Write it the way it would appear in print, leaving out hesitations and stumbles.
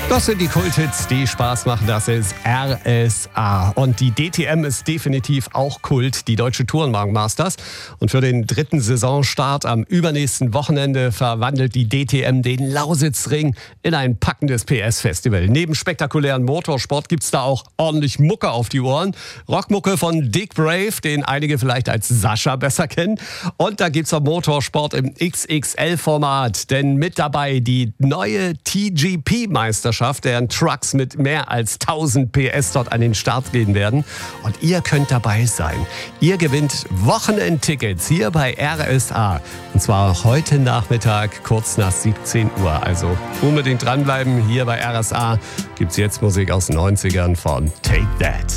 Das sind die Kulthits, die Spaß machen. Das ist RSA. Und die DTM ist definitiv auch Kult, die Deutsche Tourenwagen Masters. Und für den 3. Saisonstart am übernächsten Wochenende verwandelt die DTM den Lausitzring in ein packendes PS-Festival. Neben spektakulären Motorsport gibt's da auch ordentlich Mucke auf die Ohren. Rockmucke von Dick Brave, den einige vielleicht als Sascha besser kennen. Und da gibt's auch Motorsport im XXL-Format. Denn mit dabei die neue TGP-Meisterschaft, deren Trucks mit mehr als 1000 PS dort an den Start gehen werden. Und ihr könnt dabei sein. Ihr gewinnt Wochenendtickets hier bei RSA. Und zwar heute Nachmittag, kurz nach 17 Uhr. Also unbedingt dranbleiben. Hier bei RSA gibt es jetzt Musik aus den 90ern von Take That.